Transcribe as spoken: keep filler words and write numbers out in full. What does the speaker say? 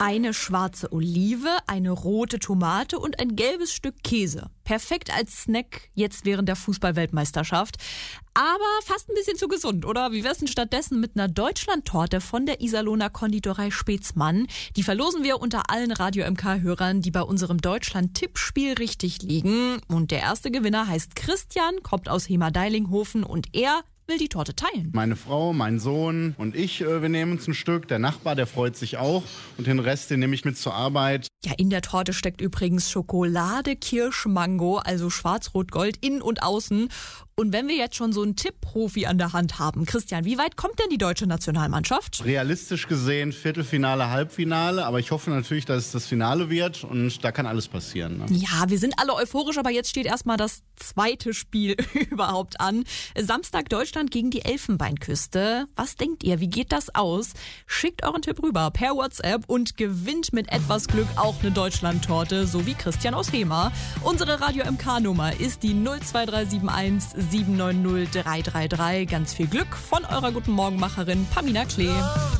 Eine schwarze Olive, eine rote Tomate und ein gelbes Stück Käse. Perfekt als Snack jetzt während der Fußball-Weltmeisterschaft. Aber fast ein bisschen zu gesund, oder? Wie wär's denn stattdessen mit einer Deutschlandtorte von der Iserlohner Konditorei Spätzmann? Die verlosen wir unter allen Radio-M K-Hörern, die bei unserem Deutschland-Tippspiel richtig liegen. Und der erste Gewinner heißt Christian, kommt aus Hema-Deilinghofen und er will die Torte teilen. Meine Frau, mein Sohn und ich, äh, wir nehmen uns ein Stück. Der Nachbar, der freut sich auch. Und den Rest, den nehme ich mit zur Arbeit. Ja, in der Torte steckt übrigens Schokolade, Kirsch, Mango, also schwarz-rot-gold, innen und außen. Und wenn wir jetzt schon so einen Tipp-Profi an der Hand haben, Christian, wie weit kommt denn die deutsche Nationalmannschaft? Realistisch gesehen Viertelfinale, Halbfinale. Aber ich hoffe natürlich, dass es das Finale wird. Und da kann alles passieren. Ne? Ja, wir sind alle euphorisch, aber jetzt steht erstmal das zweite Spiel überhaupt an. Samstag Deutschland gegen die Elfenbeinküste. Was denkt ihr, wie geht das aus? Schickt euren Tipp rüber per WhatsApp und gewinnt mit etwas Glück auch eine Deutschland-Torte, so wie Christian aus Hema. Unsere Radio-M K-Nummer ist die null zwei drei sieben eins sieben neun null drei drei drei. Ganz viel Glück von eurer guten Morgenmacherin Pamina Klee.